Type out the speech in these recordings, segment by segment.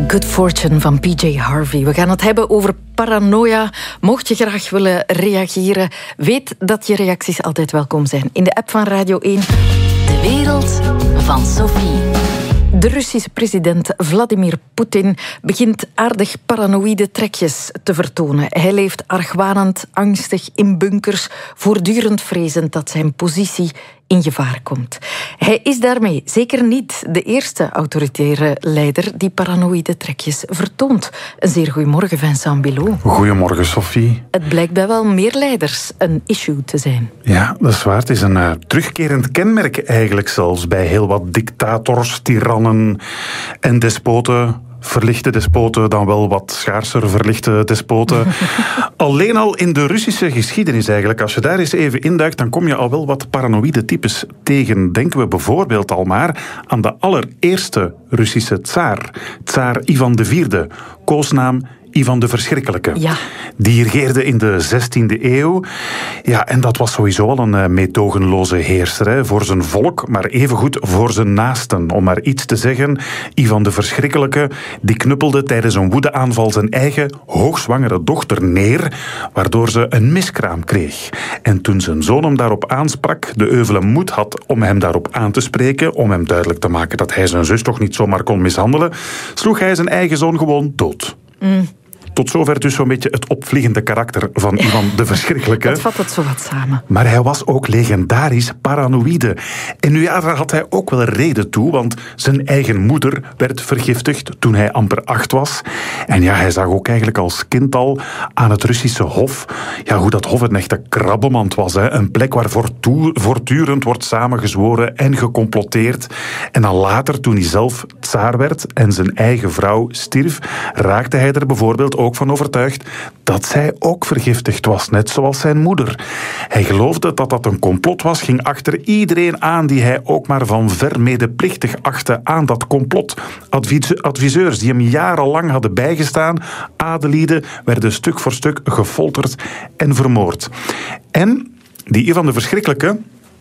Good Fortune van PJ Harvey. We gaan het hebben over paranoia. Mocht je graag willen reageren, weet dat je reacties altijd welkom zijn. In de app van Radio 1. De wereld van Sophie. De Russische president Vladimir Poetin begint aardig paranoïde trekjes te vertonen. Hij leeft argwanend, angstig in bunkers, voortdurend vrezend dat zijn positie in gevaar komt. Hij is daarmee zeker niet de eerste autoritaire leider die paranoïde trekjes vertoont. Een zeer goeiemorgen, Vincent Bilot. Goedemorgen, Sophie. Het blijkt bij wel meer leiders een issue te zijn. Ja, dat is waar. Het is een terugkerend kenmerk eigenlijk zelfs bij heel wat dictators, tirannen en despoten. Verlichte despoten, dan wel wat schaarser verlichte despoten. Alleen al in de Russische geschiedenis eigenlijk, als je daar eens even induikt, dan kom je al wel wat paranoïde types tegen. Denken we bijvoorbeeld al maar aan de allereerste Russische tsaar. Tsaar Ivan IV, koosnaam Ivan de Verschrikkelijke. Ja. Die regeerde in de 16e eeuw. Ja, en dat was sowieso al een meedogenloze heerser. Hè, voor zijn volk, maar evengoed voor zijn naasten. Om maar iets te zeggen, Ivan de Verschrikkelijke, die knuppelde tijdens een woedeaanval zijn eigen hoogzwangere dochter neer, waardoor ze een miskraam kreeg. En toen zijn zoon hem daarop aansprak, de euvele moed had om hem daarop aan te spreken, om hem duidelijk te maken dat hij zijn zus toch niet zomaar kon mishandelen, sloeg hij zijn eigen zoon gewoon dood. Tot zover dus zo'n beetje het opvliegende karakter van Ivan de Verschrikkelijke. Dat vat het zo wat samen. Maar hij was ook legendarisch paranoïde. En nu ja, daar had hij ook wel reden toe, want zijn eigen moeder werd vergiftigd toen hij amper 8 was. En ja, hij zag ook eigenlijk als kind al aan het Russische hof, ja, hoe dat hof een echte krabbemand was. Hè. Een plek waar voortdurend wordt samengezworen en gecomploteerd. En dan later, toen hij zelf tsaar werd en zijn eigen vrouw stierf, raakte hij er bijvoorbeeld ook van overtuigd dat zij ook vergiftigd was, net zoals zijn moeder. Hij geloofde dat dat een complot was, ging achter iedereen aan die hij ook maar van ver medeplichtig achtte aan dat complot. Adviseurs die hem jarenlang hadden bijgestaan, adelieden, werden stuk voor stuk gefolterd en vermoord. En die Ivan de Verschrikkelijke,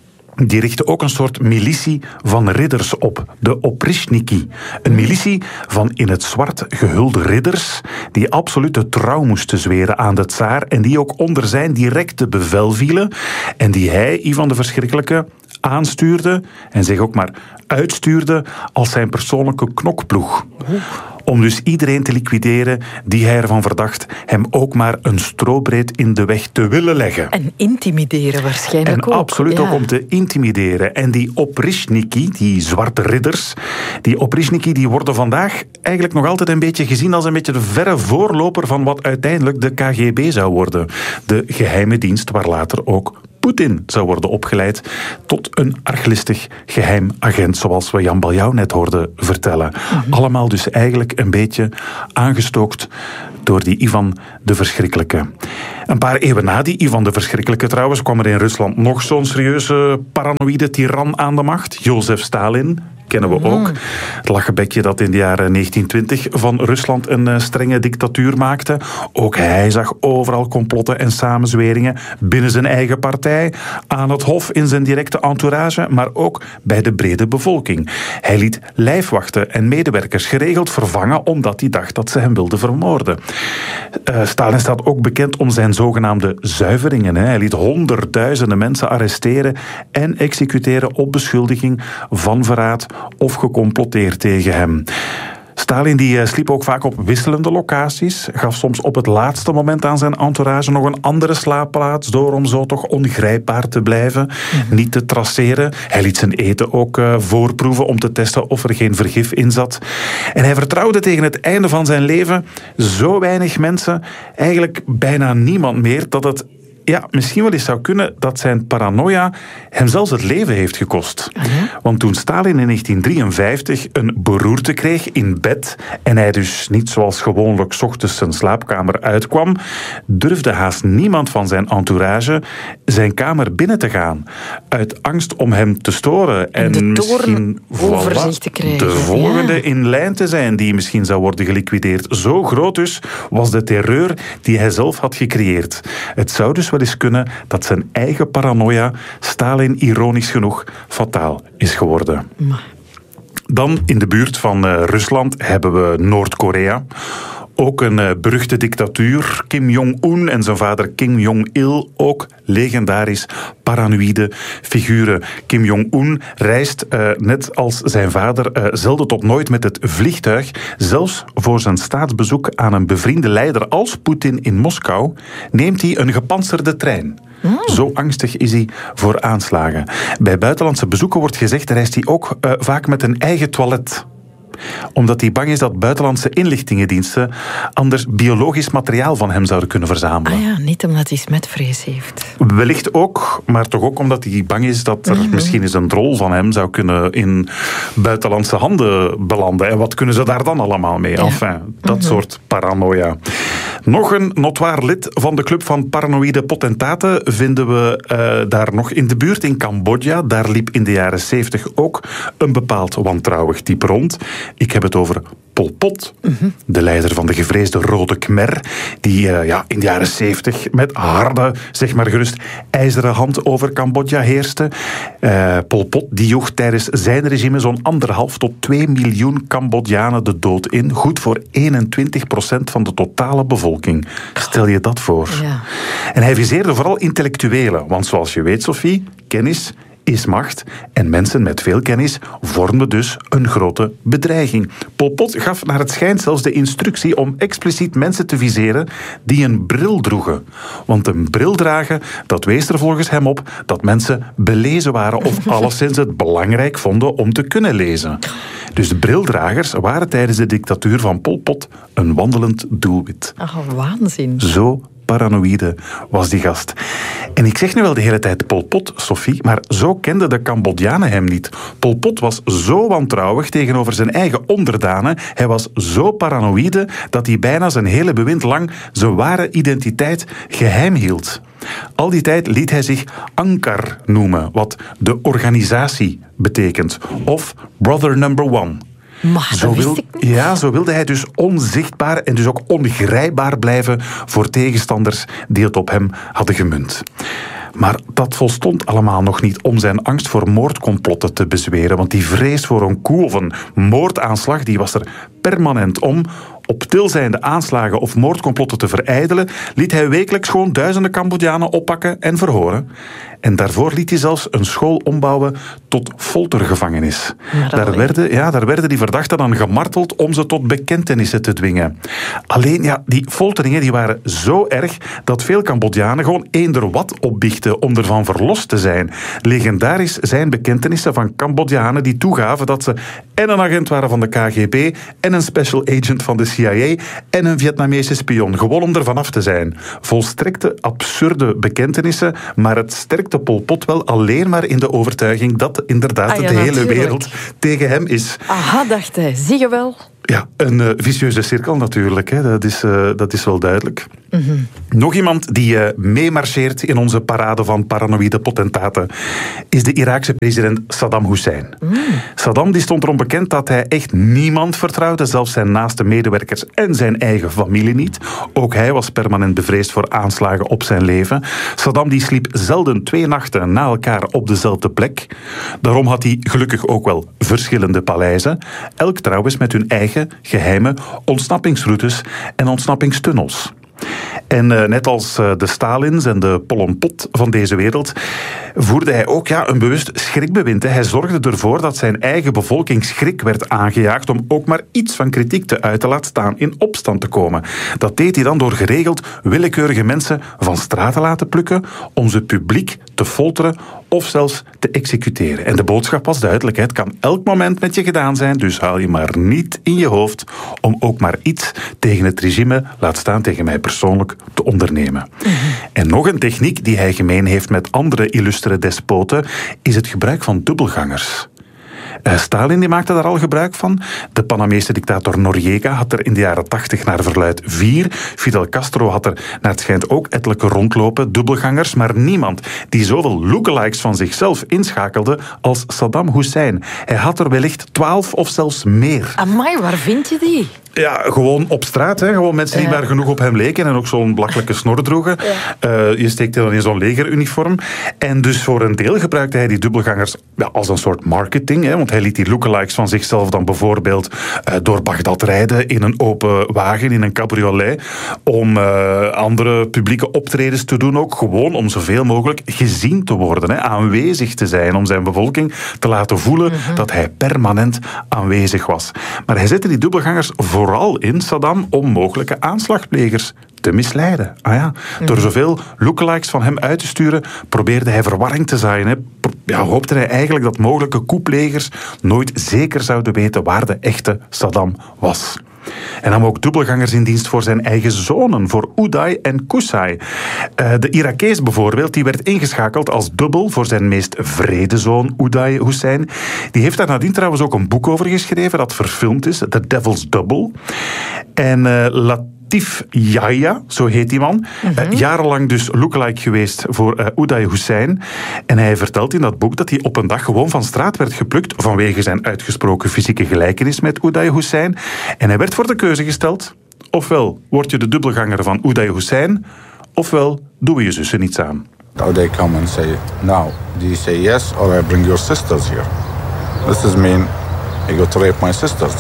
die richtte ook een soort militie van ridders op, de Oprichniki. Een militie van in het zwart gehulde ridders die absolute trouw moesten zweren aan de tsaar en die ook onder zijn directe bevel vielen en die hij, Ivan de Verschrikkelijke, aanstuurde en zich ook maar uitstuurde als zijn persoonlijke knokploeg. Om dus iedereen te liquideren die hij ervan verdacht hem ook maar een strobreed in de weg te willen leggen. En intimideren waarschijnlijk en ook. Absoluut ook om te intimideren. En die Oprichniki, die zwarte ridders, die Oprichniki die worden vandaag eigenlijk nog altijd een beetje gezien als een beetje de verre voorloper van wat uiteindelijk de KGB zou worden. De geheime dienst waar later ook Poetin zou worden opgeleid tot een arglistig geheim agent, zoals we Jan Baljouw net hoorden vertellen. Allemaal dus eigenlijk een beetje aangestookt door die Ivan de Verschrikkelijke. Een paar eeuwen na die Ivan de Verschrikkelijke trouwens kwam er in Rusland nog zo'n serieuze paranoïde tiran aan de macht, Jozef Stalin. Kennen we ook. Het lachenbekje dat in de jaren 1920 van Rusland een strenge dictatuur maakte. Ook hij zag overal complotten en samenzweringen binnen zijn eigen partij, aan het hof in zijn directe entourage, maar ook bij de brede bevolking. Hij liet lijfwachten en medewerkers geregeld vervangen omdat hij dacht dat ze hem wilden vermoorden. Stalin staat ook bekend om zijn zogenaamde zuiveringen. Hij liet honderdduizenden mensen arresteren en executeren op beschuldiging van verraad of gecomploteerd tegen hem. Stalin die sliep ook vaak op wisselende locaties, gaf soms op het laatste moment aan zijn entourage nog een andere slaapplaats door om zo toch ongrijpbaar te blijven, niet te traceren. Hij liet zijn eten ook voorproeven om te testen of er geen vergif in zat. En hij vertrouwde tegen het einde van zijn leven zo weinig mensen, eigenlijk bijna niemand meer, dat het misschien wel eens zou kunnen dat zijn paranoia hem zelfs het leven heeft gekost. Want toen Stalin in 1953 een beroerte kreeg in bed en hij dus niet zoals gewoonlijk 's ochtends zijn slaapkamer uitkwam, durfde haast niemand van zijn entourage zijn kamer binnen te gaan. Uit angst om hem te storen en misschien over zich te krijgen. De volgende in lijn te zijn die misschien zou worden geliquideerd. Zo groot dus was de terreur die hij zelf had gecreëerd. Het zou dus wel eens kunnen dat zijn eigen paranoia Stalin ironisch genoeg fataal is geworden. Dan in de buurt van Rusland hebben we Noord-Korea. Ook een beruchte dictatuur, Kim Jong-un en zijn vader Kim Jong-il, ook legendarisch paranoïde figuren. Kim Jong-un reist, net als zijn vader, zelden tot nooit met het vliegtuig. Zelfs voor zijn staatsbezoek aan een bevriende leider als Poetin in Moskou neemt hij een gepantserde trein. Zo angstig is hij voor aanslagen. Bij buitenlandse bezoeken wordt gezegd, reist hij ook vaak met een eigen toilet. Omdat hij bang is dat buitenlandse inlichtingendiensten anders biologisch materiaal van hem zouden kunnen verzamelen. Ah ja, niet omdat hij smetvrees heeft. Wellicht ook, maar toch ook omdat hij bang is dat er misschien eens een drol van hem zou kunnen in buitenlandse handen belanden. En wat kunnen ze daar dan allemaal mee? Ja. Enfin, dat soort paranoia. Nog een notoire lid van de club van paranoïde potentaten vinden we daar nog in de buurt in Cambodja. Daar liep in de jaren 70 ook een bepaald wantrouwig type rond. Ik heb het over Pol Pot, de leider van de gevreesde Rode Khmer, die in de jaren 70 met harde, zeg maar gerust, ijzeren hand over Cambodja heerste. Pol Pot die joeg tijdens zijn regime zo'n 1,5 tot 2 miljoen Cambodjanen de dood in. Goed voor 21% van de totale bevolking. Stel je dat voor. Ja. En hij viseerde vooral intellectuelen, want zoals je weet, Sophie, kennis is macht en mensen met veel kennis vormden dus een grote bedreiging. Pol Pot gaf naar het schijnt zelfs de instructie om expliciet mensen te viseren die een bril droegen. Want een bril dragen, dat wees er volgens hem op dat mensen belezen waren of alleszins het belangrijk vonden om te kunnen lezen. Dus de brildragers waren tijdens de dictatuur van Pol Pot een wandelend doelwit. Ach, waanzin. Zo paranoïde was die gast. En ik zeg nu wel de hele tijd Pol Pot, Sophie, maar zo kenden de Cambodjanen hem niet. Pol Pot was zo wantrouwig tegenover zijn eigen onderdanen, hij was zo paranoïde dat hij bijna zijn hele bewind lang zijn ware identiteit geheim hield. Al die tijd liet hij zich Ankar noemen, wat de organisatie betekent, of Brother Number One. Maar dat wist ik niet. Ja, zo wilde hij dus onzichtbaar en dus ook ongrijpbaar blijven voor tegenstanders die het op hem hadden gemunt. Maar dat volstond allemaal nog niet om zijn angst voor moordcomplotten te bezweren, want die vrees voor een coup of een moordaanslag, die was er permanent om. Op stilzijnde aanslagen of moordcomplotten te verijdelen, liet hij wekelijks gewoon duizenden Cambodjanen oppakken en verhoren. En daarvoor liet hij zelfs een school ombouwen tot foltergevangenis. Daar werden die verdachten dan gemarteld om ze tot bekentenissen te dwingen. Alleen, die folteringen die waren zo erg dat veel Cambodjanen gewoon eender wat opbiechten om ervan verlost te zijn. Legendarisch zijn bekentenissen van Cambodjanen die toegaven dat ze en een agent waren van de KGB en een special agent van de CIA en een Vietnamese spion, gewoon om er vanaf te zijn. Volstrekte absurde bekentenissen, maar het sterkte Pol Pot wel alleen maar in de overtuiging dat inderdaad de hele wereld tegen hem is. Aha, dacht hij. Zie je wel? Ja, een vicieuze cirkel natuurlijk. Hè. Dat is wel duidelijk. Nog iemand die meemarcheert in onze parade van paranoïde potentaten is de Iraakse president Saddam Hussein. Saddam die stond erom bekend dat hij echt niemand vertrouwde, zelfs zijn naaste medewerkers en zijn eigen familie niet. Ook hij was permanent bevreesd voor aanslagen op zijn leven. Saddam die sliep zelden 2 nachten na elkaar op dezelfde plek. Daarom had hij gelukkig ook wel verschillende paleizen. Elk trouwens met hun eigen geheime ontsnappingsroutes en ontsnappingstunnels. En net als de Stalins en de Pol Pot van deze wereld voerde hij ook een bewust schrikbewind. Hij zorgde ervoor dat zijn eigen bevolking schrik werd aangejaagd om ook maar iets van kritiek te uiten, laat staan in opstand te komen. Dat deed hij dan door geregeld willekeurige mensen van straat te laten plukken, om ze publiek te folteren of zelfs te executeren. En de boodschap was duidelijk, het kan elk moment met je gedaan zijn, dus haal je maar niet in je hoofd om ook maar iets tegen het regime, laat staan tegen mij persoonlijk, te ondernemen. En nog een techniek die hij gemeen heeft met andere illustere despoten is het gebruik van dubbelgangers. Stalin die maakte daar al gebruik van. De Panamese dictator Noriega had er in de jaren 80 naar verluidt 4. Fidel Castro had er naar het schijnt ook ettelijke rondlopen, dubbelgangers, maar niemand die zoveel lookalikes van zichzelf inschakelde als Saddam Hussein. Hij had er wellicht 12 of zelfs meer. Amai, waar vind je die? Ja, gewoon op straat. Hè. Gewoon mensen die maar genoeg op hem leken en ook zo'n belachelijke snor droegen. Je steekt hem dan in zo'n legeruniform. En dus voor een deel gebruikte hij die dubbelgangers als een soort marketing. Hè, want hij liet die lookalikes van zichzelf dan bijvoorbeeld door Bagdad rijden in een open wagen, in een cabriolet. Om andere publieke optredens te doen ook. Gewoon om zoveel mogelijk gezien te worden. Hè, aanwezig te zijn. Om zijn bevolking te laten voelen dat hij permanent aanwezig was. Maar hij zette die dubbelgangers vooral in, Saddam, om mogelijke aanslagplegers te misleiden. Door zoveel lookalikes van hem uit te sturen, probeerde hij verwarring te zaaien. Hè. Hoopte hij eigenlijk dat mogelijke coupplegers nooit zeker zouden weten waar de echte Saddam was. En nam ook dubbelgangers in dienst voor zijn eigen zonen, voor Uday en Qusay. De Irakees bijvoorbeeld, die werd ingeschakeld als dubbel voor zijn meest vrede zoon, Uday Hussein. Die heeft daar nadien trouwens ook een boek over geschreven, dat verfilmd is, The Devil's Double. En Latif Yahya, zo heet die man. Jarenlang dus lookalike geweest voor Uday Hussein. En hij vertelt in dat boek dat hij op een dag gewoon van straat werd geplukt vanwege zijn uitgesproken fysieke gelijkenis met Uday Hussein. En hij werd voor de keuze gesteld: ofwel word je de dubbelganger van Uday Hussein, ofwel doen we je zussen niets aan. They come and say, now, do you say yes or I bring your sisters here? This is mean you go to rape my sisters.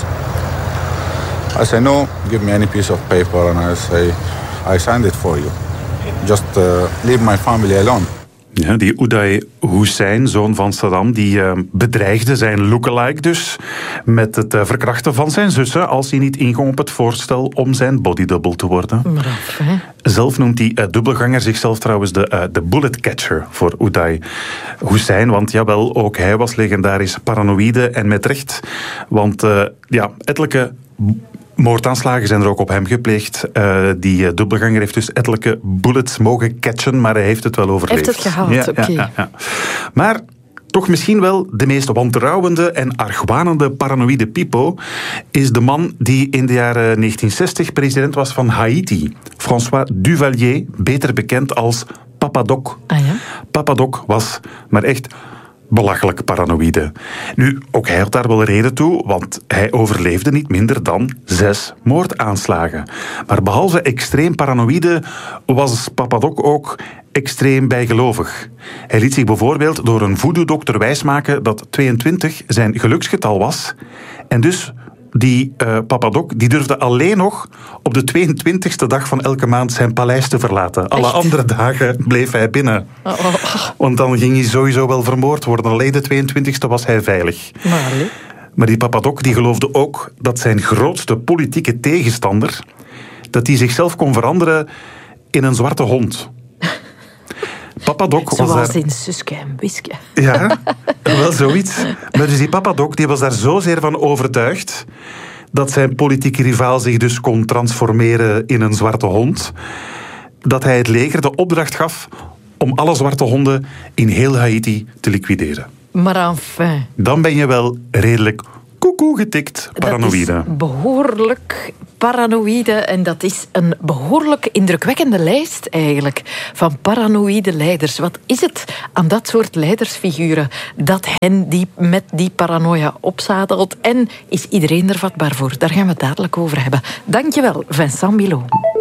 I say, no, give me any piece of paper and I say, I signed it for you. Just leave my family alone. Ja, die Uday Hussein, zoon van Saddam, die bedreigde zijn lookalike dus met het verkrachten van zijn zussen als hij niet inging op het voorstel om zijn bodydouble te worden. Braaf, hè? Zelf noemt die dubbelganger zichzelf trouwens de bullet catcher voor Uday Hussein, want jawel, ook hij was legendarisch paranoïde en met recht, want ettelijke moordaanslagen zijn er ook op hem gepleegd. Die dubbelganger heeft dus ettelijke bullets mogen catchen, maar hij heeft het wel overleefd. Heeft het gehaald, oké. Ja. Maar toch misschien wel de meest wantrouwende en argwanende paranoïde pipo is de man die in de jaren 1960 president was van Haïti. François Duvalier, beter bekend als Papa Doc. Papa Doc was maar echt belachelijk paranoïde. Nu, ook hij had daar wel reden toe, want hij overleefde niet minder dan 6 moordaanslagen. Maar behalve extreem paranoïde was Papa Doc ook extreem bijgelovig. Hij liet zich bijvoorbeeld door een voodoo-dokter wijsmaken dat 22 zijn geluksgetal was. En dus die Papa Doc die durfde alleen nog op de 22e dag van elke maand zijn paleis te verlaten. Alle andere dagen bleef hij binnen. Want dan ging hij sowieso wel vermoord worden. Alleen de 22e was hij veilig. Maar die Papa Doc die geloofde ook dat zijn grootste politieke tegenstander, dat hij zichzelf kon veranderen in een zwarte hond. Papa Doc was zoals daar in Suske en Wiske. Ja, wel zoiets. Maar dus die Papa Doc die was daar zozeer van overtuigd dat zijn politieke rivaal zich dus kon transformeren in een zwarte hond, dat hij het leger de opdracht gaf om alle zwarte honden in heel Haïti te liquideren. Maar enfin. Dan ben je wel redelijk koekoe getikt paranoïde. Dat is behoorlijk paranoïde en dat is een behoorlijk indrukwekkende lijst eigenlijk van paranoïde leiders. Wat is het aan dat soort leidersfiguren dat hen met die paranoia opzadelt en is iedereen er vatbaar voor? Daar gaan we het dadelijk over hebben. Dankjewel, Vincent Milot.